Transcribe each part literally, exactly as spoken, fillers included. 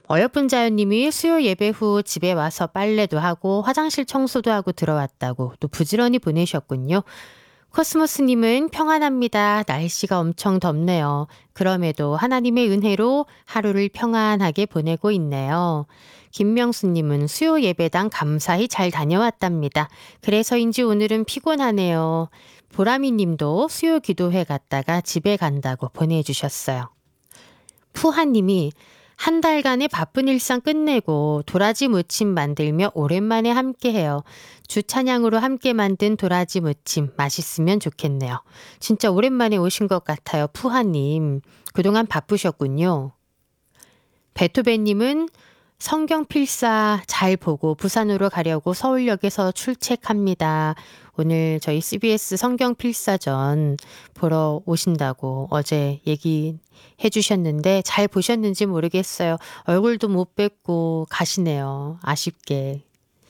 어여쁜 자연님이 수요 예배 후 집에 와서 빨래도 하고 화장실 청소도 하고 들어왔다고 또 부지런히 보내셨군요. 코스모스님은 평안합니다. 날씨가 엄청 덥네요. 그럼에도 하나님의 은혜로 하루를 평안하게 보내고 있네요. 김명수님은 수요 예배당 감사히 잘 다녀왔답니다. 그래서인지 오늘은 피곤하네요. 보라미님도 수요 기도회 갔다가 집에 간다고 보내주셨어요. 푸하님이 한 달간의 바쁜 일상 끝내고 도라지 무침 만들며 오랜만에 함께해요. 주찬양으로 함께 만든 도라지 무침 맛있으면 좋겠네요. 진짜 오랜만에 오신 것 같아요. 푸하님. 그동안 바쁘셨군요. 베토벤님은 성경 필사 잘 보고 부산으로 가려고 서울역에서 출첵합니다. 오늘 저희 씨비에스 성경 필사전 보러 오신다고 어제 얘기해 주셨는데 잘 보셨는지 모르겠어요. 얼굴도 못 뵙고 가시네요. 아쉽게.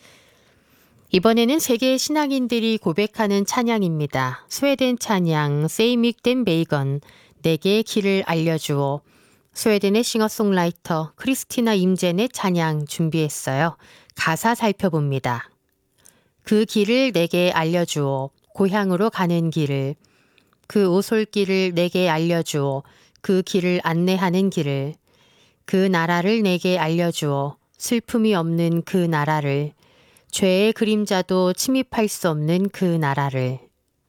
이번에는 세계 신앙인들이 고백하는 찬양입니다. 스웨덴 찬양 세이믹 댄 베이건 내게 길을 알려주오. 스웨덴의 싱어송라이터 크리스티나 임젠의 찬양 준비했어요. 가사 살펴봅니다. 그 길을 내게 알려주오. 고향으로 가는 길을. 그 오솔길을 내게 알려주오. 그 길을 안내하는 길을. 그 나라를 내게 알려주오. 슬픔이 없는 그 나라를. 죄의 그림자도 침입할 수 없는 그 나라를.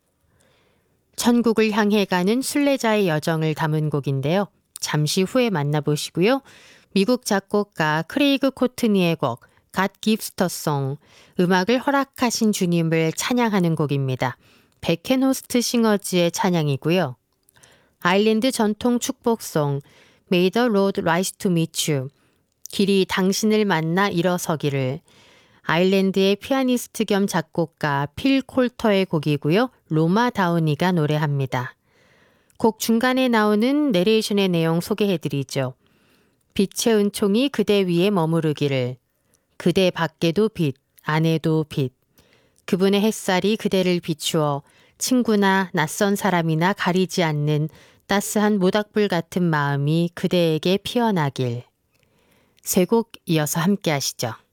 천국을 향해 가는 순례자의 여정을 담은 곡인데요. 잠시 후에 만나보시고요. 미국 작곡가 크레이그 코트니의 곡 God Gives the Song, 음악을 허락하신 주님을 찬양하는 곡입니다. 백앤호스트 싱어즈의 찬양이고요. 아일랜드 전통 축복송 May the road rise to meet you, 길이 당신을 만나 일어서기를, 아일랜드의 피아니스트 겸 작곡가 필 콜터의 곡이고요. 로마 다우니가 노래합니다. 곡 중간에 나오는 내레이션의 내용 소개해드리죠. 빛의 은총이 그대 위에 머무르기를, 그대 밖에도 빛, 안에도 빛, 그분의 햇살이 그대를 비추어 친구나 낯선 사람이나 가리지 않는 따스한 모닥불 같은 마음이 그대에게 피어나길. 세 곡 이어서 함께 하시죠.